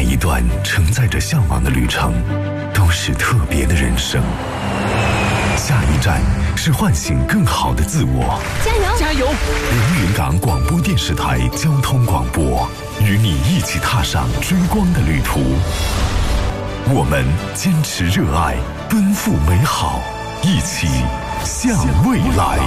一段承载着向往的旅程，都是特别的人生。下一站是唤醒更好的自我。 加油！ 加油！ 连云港广播电视台交通广播，与你一起踏上追光的旅途。我们坚持热爱，奔赴美好，一起向未来。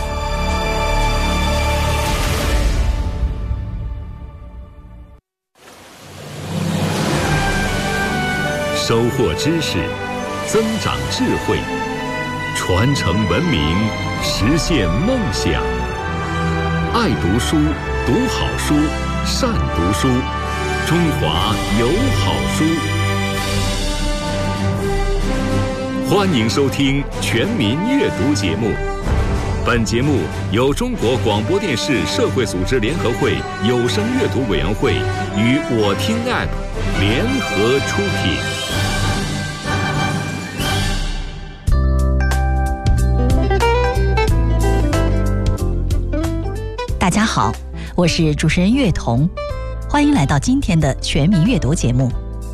收获知识，增长智慧，传承文明，实现梦想。爱读书，读好书，善读书，中华有好书。欢迎收听全民阅读节目。本节目由中国广播电视社会组织联合会有声阅读委员会与我听 App 联合出品。 大家好，我是主持人岳彤，欢迎来到今天的全民阅读节目。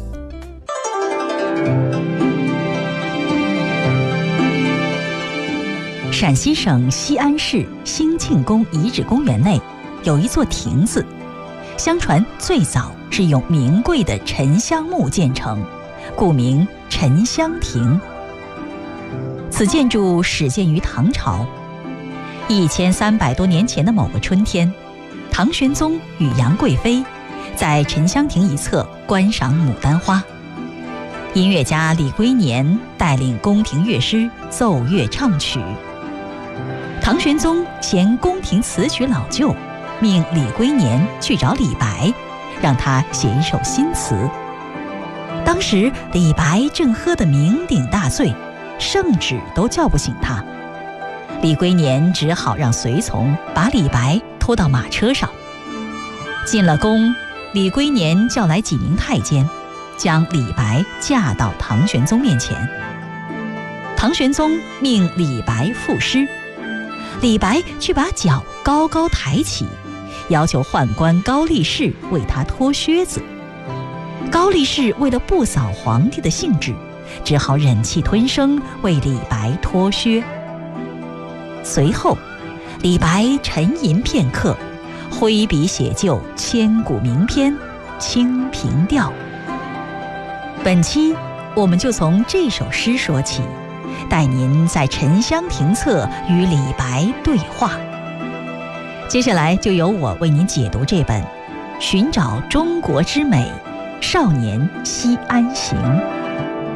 陕西省西安市兴庆宫遗址公园内有一座亭子，相传最早是用名贵的沉香木建成，故名沉香亭。此建筑始建于唐朝。1300多年前的某个春天，唐玄宗与杨贵妃在沉香亭一侧观赏牡丹花。音乐家李龟年带领宫廷乐师奏乐唱曲。唐玄宗嫌宫廷词曲老旧，命李龟年去找李白，让他写一首新词。当时李白正喝得酩酊大醉，圣旨都叫不醒他。李龟年只好让随从把李白拖到马车上。进了宫，李龟年叫来几名太监，将李白架到唐玄宗面前。唐玄宗命李白赋诗，李白却把脚高高抬起，要求宦官高力士为他脱靴子。高力士为了不扫皇帝的兴致，只好忍气吞声为李白脱靴。随后，李白沉吟片刻，挥笔写就千古名篇《清平调》。本期我们就从这首诗说起，带您在沉香亭侧与李白对话。接下来就由我为您解读这本《寻找中国之美：少年西安行》。